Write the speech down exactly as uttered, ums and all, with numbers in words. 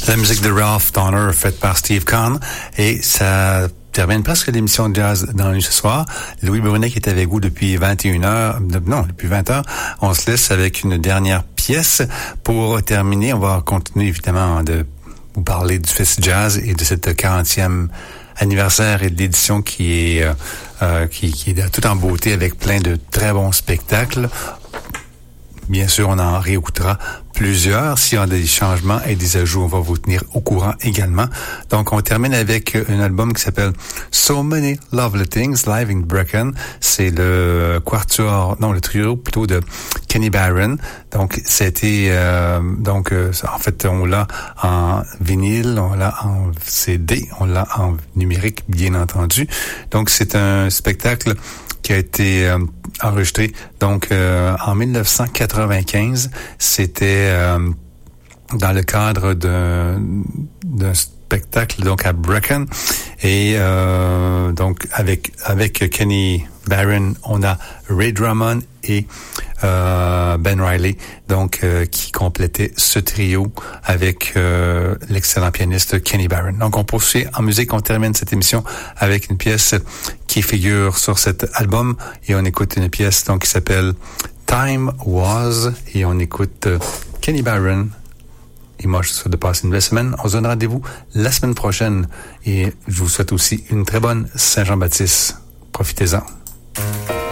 La musique de Ralph Donner faite par Steve Kahn et ça termine presque l'émission de jazz dans la nuit ce soir. Louis Brunet qui est avec vous depuis vingt et une heures, non, depuis vingt heures. On se laisse avec une dernière pièce. Pour terminer, on va continuer évidemment de vous parler du Fest Jazz et de cette quarantième anniversaire et de l'édition qui est euh, euh, qui, qui est tout en beauté avec plein de très bons spectacles. Bien sûr, on en réécoutera plusieurs. S'il y a des changements et des ajouts, on va vous tenir au courant également. Donc, on termine avec un album qui s'appelle So Many Lovely Things, live in Brecon. C'est le quatuor, non, le trio plutôt de Kenny Barron. Donc, c'était, euh, donc, euh, en fait, on l'a en vinyle, on l'a en C D, on l'a en numérique, bien entendu. Donc, c'est un spectacle qui a été euh, enregistré donc euh, en dix-neuf cent quatre-vingt-quinze. C'était euh, dans le cadre d'un, d'un spectacle donc à Brecon et euh, donc avec avec Kenny Barron, on a Ray Drummond et euh, Ben Riley, donc euh, qui complétait ce trio avec euh, l'excellent pianiste Kenny Barron. Donc on poursuit en musique, on termine cette émission avec une pièce qui figure sur cet album et on écoute une pièce donc qui s'appelle Time Was et on écoute euh, Kenny Barron. Et moi, je vous souhaite de passer une belle semaine. On se donne rendez-vous la semaine prochaine et je vous souhaite aussi une très bonne Saint-Jean-Baptiste. Profitez-en.